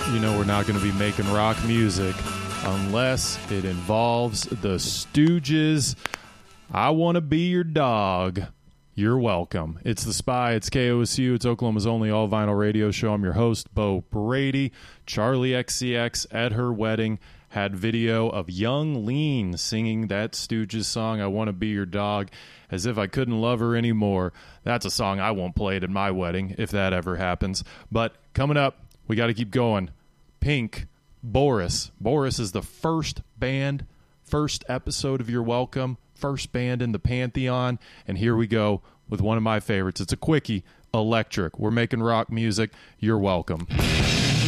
You know we're not going to be making rock music unless it involves the Stooges. I want to be your dog. You're welcome. It's The Spy. It's KOSU. It's Oklahoma's only all-vinyl radio show. I'm your host, Bo Brady. Charlie XCX at her wedding had video of Young Lean singing that Stooges song, I Want to Be Your Dog, as if I couldn't love her anymore. That's a song I won't play at my wedding, if that ever happens. But coming up, we got to keep going. Pink, Boris. Boris is the first band, first episode of You're Welcome, first band in the Pantheon, and here we go with one of my favorites. It's a quickie, Electric. We're making rock music. You're welcome.